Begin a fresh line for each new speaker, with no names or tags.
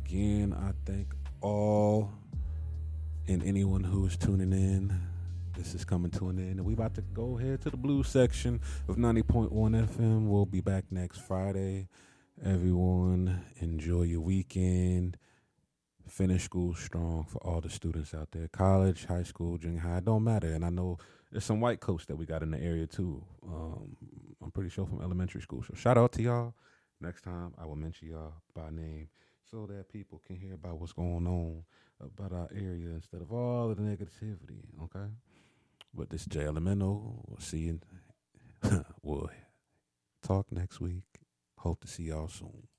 Again, I thank all and anyone who is tuning in. This is coming to an end, and we about to go ahead to the blues section of 90.1 FM. We'll be back next Friday. Everyone, enjoy your weekend. Finish school strong for all the students out there. College, high school, junior high, it don't matter. And I know there's some white coats that we got in the area too. I'm pretty sure from elementary school. So shout out to y'all. Next time I will mention y'all by name so that people can hear about what's going on about our area instead of all of the negativity. Okay. But this is Jay Elemento. We'll see you. We'll talk next week. Hope to see y'all soon.